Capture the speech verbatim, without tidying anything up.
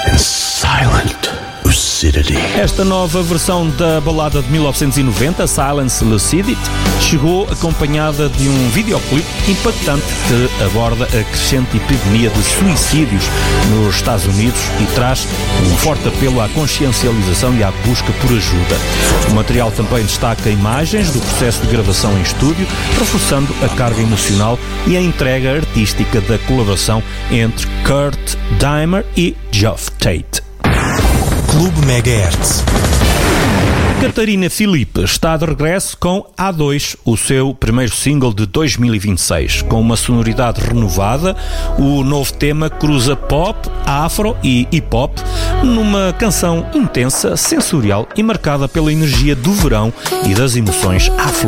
and silent lucidity. Esta nova versão da balada de mil novecentos e noventa, Silence Lucidity, chegou acompanhada de um videoclipe impactante que aborda a crescente epidemia de suicídios nos Estados Unidos e traz um forte apelo à consciencialização e à busca por ajuda. O material também destaca imagens do processo de gravação em estúdio, reforçando a carga emocional e a entrega artística da colaboração entre Kurt Dahmer e Geoff Tate. Clube Megahertz. Catarina Filipe está de regresso com A dois, o seu primeiro single de dois mil e vinte e seis. Com uma sonoridade renovada, o novo tema cruza pop, afro e hip-hop numa canção intensa, sensorial e marcada pela energia do verão e das emoções afro.